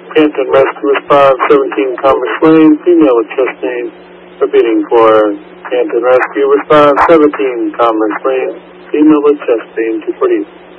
Canton Rescue Response 17 Commerce Lane, female with chest pain. Repeating for Canton Rescue Response 17 Commerce Lane, female with chest pain, 240.